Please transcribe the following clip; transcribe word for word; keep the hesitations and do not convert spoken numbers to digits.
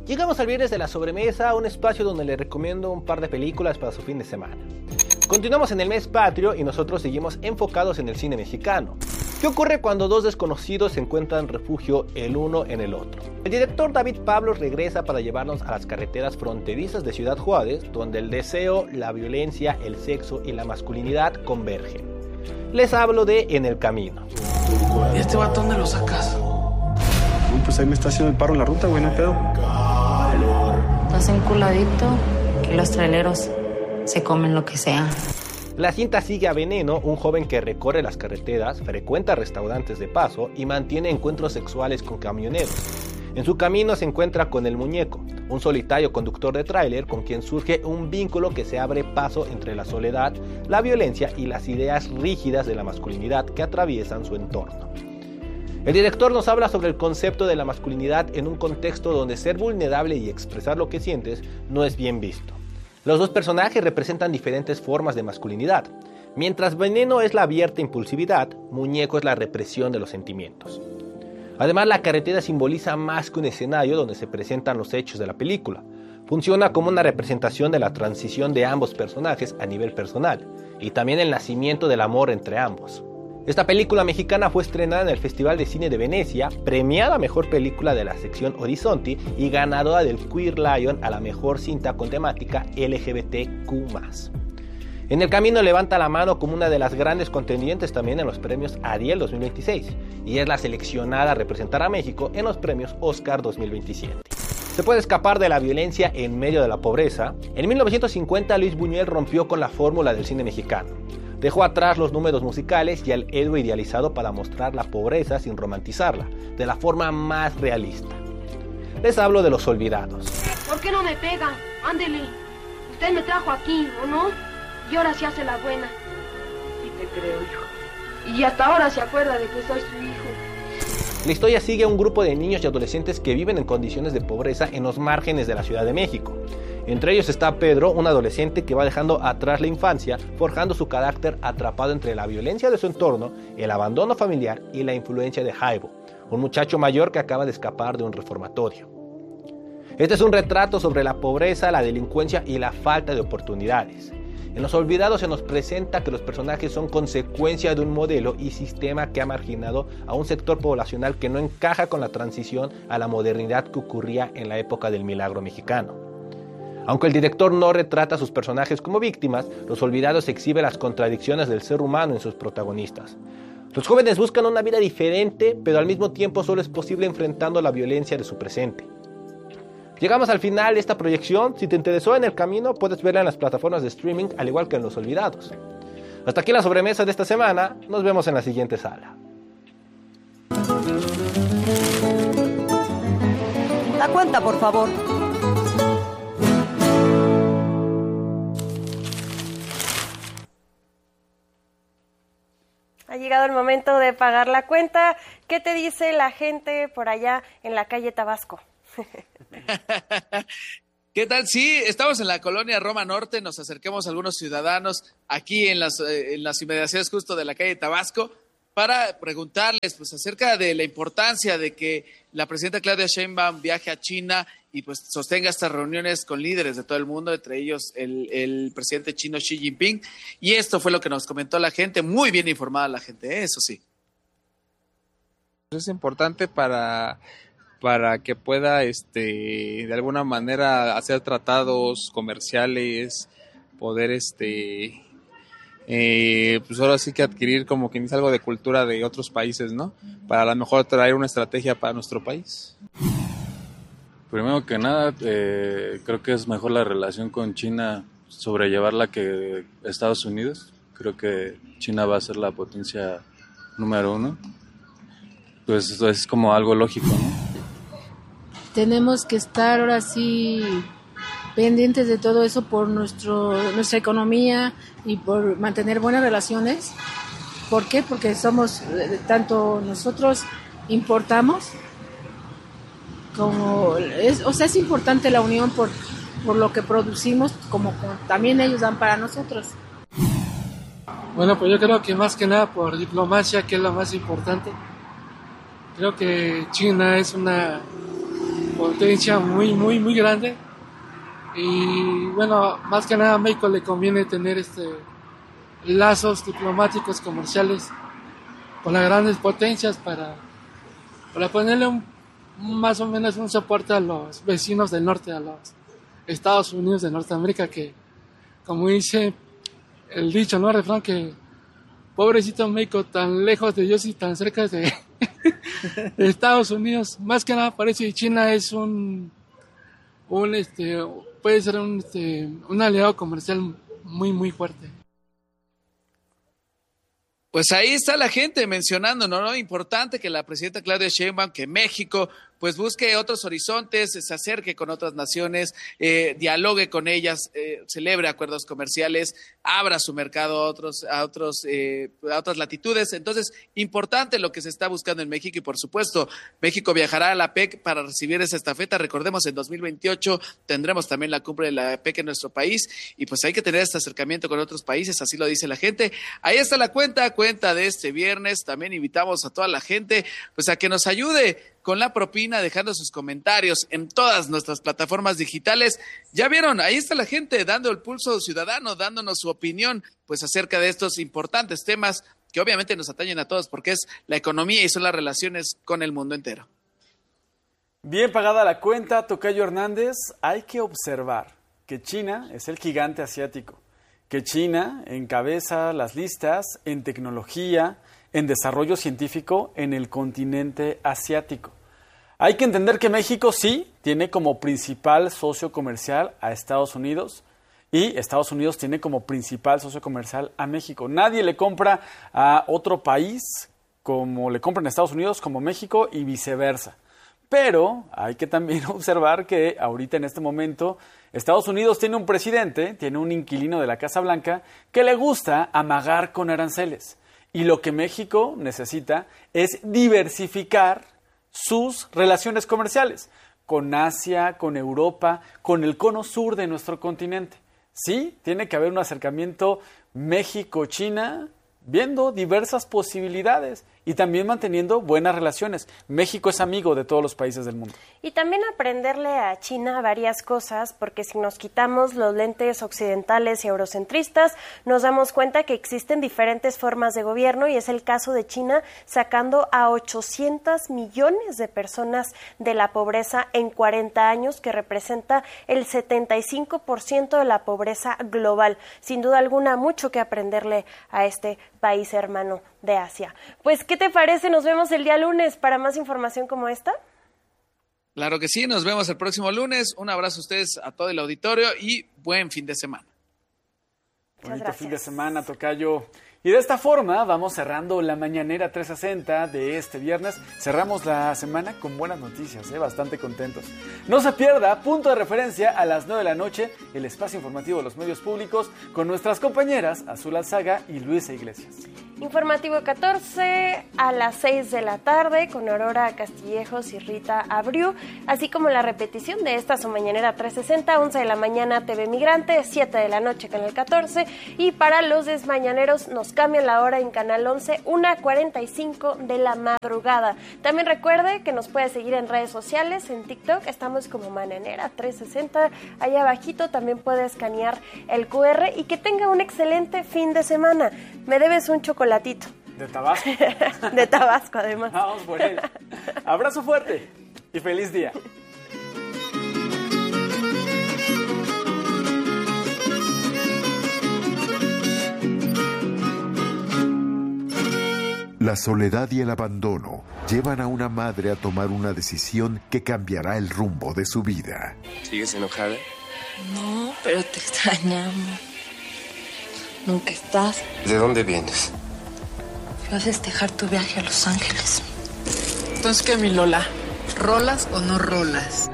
Llegamos al viernes de la sobremesa, un espacio donde le recomiendo un par de películas para su fin de semana. Continuamos en el mes patrio y nosotros seguimos enfocados en el cine mexicano. ¿Qué ocurre cuando dos desconocidos encuentran refugio el uno en el otro? El director David Pablos regresa para llevarnos a las carreteras fronterizas de Ciudad Juárez, donde el deseo, la violencia, el sexo y la masculinidad convergen. Les hablo de En el Camino. ¿Y este vato dónde lo sacas? Uy, pues ahí me está haciendo el paro en la ruta, güey, no hay pedo. Estás enculadito, que los traileros se comen lo que sea. La cinta sigue a Veneno, un joven que recorre las carreteras, frecuenta restaurantes de paso y mantiene encuentros sexuales con camioneros. En su camino se encuentra con El Muñeco, un solitario conductor de tráiler con quien surge un vínculo que se abre paso entre la soledad, la violencia y las ideas rígidas de la masculinidad que atraviesan su entorno. El director nos habla sobre el concepto de la masculinidad en un contexto donde ser vulnerable y expresar lo que sientes no es bien visto. Los dos personajes representan diferentes formas de masculinidad. Mientras Veneno es la abierta impulsividad, Muñeco es la represión de los sentimientos. Además, la carretera simboliza más que un escenario donde se presentan los hechos de la película. Funciona como una representación de la transición de ambos personajes a nivel personal, y también el nacimiento del amor entre ambos. Esta película mexicana fue estrenada en el Festival de Cine de Venecia, premiada Mejor Película de la sección Horizonte y ganadora del Queer Lion a la Mejor Cinta con temática L G B T Q más. En el Camino levanta la mano como una de las grandes contendientes también en los premios Ariel dos mil veintiséis y es la seleccionada a representar a México en los premios Oscar dos mil veintisiete. Se puede escapar de la violencia en medio de la pobreza. En mil novecientos cincuenta Luis Buñuel rompió con la fórmula del cine mexicano. Dejó atrás los números musicales y al héroe idealizado para mostrar la pobreza sin romantizarla, de la forma más realista. Les hablo de Los Olvidados. ¿Por qué no me pega? Ándele. Usted me trajo aquí, ¿o no? Y ahora se hace la buena. Sí te creo, hijo. Y hasta ahora se acuerda de que soy su hijo. La historia sigue a un grupo de niños y adolescentes que viven en condiciones de pobreza en los márgenes de la Ciudad de México. Entre ellos está Pedro, un adolescente que va dejando atrás la infancia, forjando su carácter atrapado entre la violencia de su entorno, el abandono familiar y la influencia de Jaibo, un muchacho mayor que acaba de escapar de un reformatorio. Este es un retrato sobre la pobreza, la delincuencia y la falta de oportunidades. En Los Olvidados se nos presenta que los personajes son consecuencia de un modelo y sistema que ha marginado a un sector poblacional que no encaja con la transición a la modernidad que ocurría en la época del milagro mexicano. Aunque el director no retrata a sus personajes como víctimas, Los Olvidados exhibe las contradicciones del ser humano en sus protagonistas. Los jóvenes buscan una vida diferente, pero al mismo tiempo solo es posible enfrentando la violencia de su presente. Llegamos al final de esta proyección. Si te interesó En el Camino, puedes verla en las plataformas de streaming, al igual que en Los Olvidados. Hasta aquí la sobremesa de esta semana. Nos vemos en la siguiente sala. La cuenta, por favor. Ha llegado el momento de pagar la cuenta. ¿Qué te dice la gente por allá en la calle Tabasco? ¿Qué tal? Sí, estamos en la colonia Roma Norte, nos acercamos a algunos ciudadanos aquí en las, en las inmediaciones justo de la calle Tabasco para preguntarles pues acerca de la importancia de que la presidenta Claudia Sheinbaum viaje a China y pues sostenga estas reuniones con líderes de todo el mundo, entre ellos el, el presidente chino Xi Jinping, y esto fue lo que nos comentó la gente, muy bien informada la gente, eso sí. Es importante para... para que pueda este de alguna manera hacer tratados comerciales, poder este eh, pues ahora sí que adquirir como quien dice algo de cultura de otros países, ¿no? Para a lo mejor traer una estrategia para nuestro país. Primero que nada, eh, creo que es mejor la relación con China sobrellevarla que Estados Unidos. Creo que China va a ser la potencia número uno. Pues eso es como algo lógico, ¿no? Tenemos que estar ahora sí pendientes de todo eso por nuestro nuestra economía y por mantener buenas relaciones. ¿Por qué? Porque somos, tanto nosotros importamos como, es, o sea, es importante la unión por, por lo que producimos, como, como también ellos dan para nosotros. Bueno, pues yo creo que más que nada por diplomacia, que es lo más importante. Creo que China es una potencia muy, muy, muy grande. Y bueno, más que nada a México le conviene tener este lazos diplomáticos comerciales con las grandes potencias para, para ponerle un, más o menos un soporte a los vecinos del norte, a los Estados Unidos de Norteamérica, que como dice el dicho, ¿no? El refrán, que pobrecito México, tan lejos de Dios y tan cerca de, de Estados Unidos. Más que nada parece que China es un, un este, puede ser un, este, un aliado comercial muy, muy fuerte. Pues ahí está la gente mencionando, ¿no? ¿no? Importante que la presidenta Claudia Sheinbaum, que México pues busque otros horizontes, se acerque con otras naciones, eh, dialogue con ellas, eh, celebre acuerdos comerciales, abra su mercado a otros, a otros, eh, a otras latitudes. Entonces, importante lo que se está buscando en México y por supuesto, México viajará a la P E C para recibir esa estafeta. Recordemos, en dos mil veintiocho tendremos también la cumbre de la P E C en nuestro país y pues hay que tener este acercamiento con otros países, así lo dice la gente. Ahí está la cuenta, cuenta de este viernes. También invitamos a toda la gente pues a que nos ayude con la propina, dejando sus comentarios en todas nuestras plataformas digitales. Ya vieron, ahí está la gente dando el pulso ciudadano, dándonos su opinión pues acerca de estos importantes temas que obviamente nos atañen a todos porque es la economía y son las relaciones con el mundo entero. Bien pagada la cuenta, Tocayo Hernández. Hay que observar que China es el gigante asiático, que China encabeza las listas en tecnología, en desarrollo científico en el continente asiático. Hay que entender que México sí tiene como principal socio comercial a Estados Unidos y Estados Unidos tiene como principal socio comercial a México. Nadie le compra a otro país como le compran a Estados Unidos, como México y viceversa. Pero hay que también observar que ahorita en este momento Estados Unidos tiene un presidente, tiene un inquilino de la Casa Blanca que le gusta amagar con aranceles. Y lo que México necesita es diversificar sus relaciones comerciales con Asia, con Europa, con el cono sur de nuestro continente. Sí, tiene que haber un acercamiento México-China, viendo diversas posibilidades y también manteniendo buenas relaciones. México es amigo de todos los países del mundo. Y también aprenderle a China varias cosas, porque si nos quitamos los lentes occidentales y eurocentristas, nos damos cuenta que existen diferentes formas de gobierno y es el caso de China sacando a ochocientos millones de personas de la pobreza en cuarenta años, que representa el setenta y cinco por ciento de la pobreza global. Sin duda alguna, mucho que aprenderle a este país hermano de Asia. Pues, ¿qué te parece? Nos vemos el día lunes para más información como esta. Claro que sí, nos vemos el próximo lunes. Un abrazo a ustedes, a todo el auditorio y buen fin de semana. Bonito fin de semana, Tocayo. Y de esta forma vamos cerrando la mañanera trescientos sesenta de este viernes. Cerramos la semana con buenas noticias, ¿eh? Bastante contentos. No se pierda, punto de referencia a las nueve de la noche, el espacio informativo de los medios públicos con nuestras compañeras Azul Alzaga y Luisa Iglesias. Informativo catorce a las seis de la tarde con Aurora Castillejos y Rita Abreu, así como la repetición de esta su mañanera trescientos sesenta, once de la mañana T V Migrante, siete de la noche Canal catorce y para los desmañaneros nos cambian la hora en Canal once, una cuarenta y cinco de la madrugada. También recuerde que nos puede seguir en redes sociales, en TikTok estamos como Mañanera trescientos sesenta, allá abajito también puede escanear el Q R y que tenga un excelente fin de semana. Me debes un chocolatito. ¿De Tabasco? De Tabasco, además. Vamos por él. Abrazo fuerte y feliz día. La soledad y el abandono llevan a una madre a tomar una decisión que cambiará el rumbo de su vida. ¿Sigues enojada? No, pero te extrañamos. Nunca estás. ¿De dónde vienes? Fui a festejar tu viaje a Los Ángeles. Entonces, ¿qué, mi Lola? ¿Rolas o no rolas?